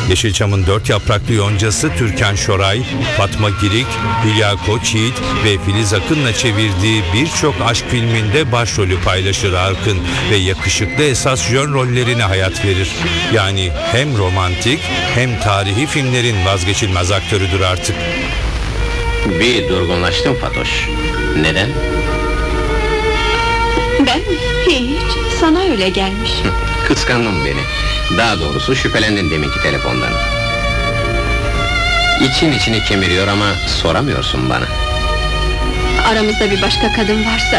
Yeşilçam'ın Dört Yapraklı Yoncası Türkan Şoray, Fatma Girik, Hülya Koçyiğit ve Filiz Akın'la çevirdiği birçok aşk filminde başrolü paylaşır Arkın ve yakışıklı esas jön rollerine hayat verir. Yani hem romantik hem tarihi filmlerin vazgeçilmez aktörüdür artık. Bir durgunlaştın Fatoş. Neden? Ben mi? Hiç. Sana öyle gelmiş. Kıskandın beni. Daha doğrusu şüphelendin deminki telefondan. İçin içini kemiriyor ama soramıyorsun bana. Aramızda bir başka kadın varsa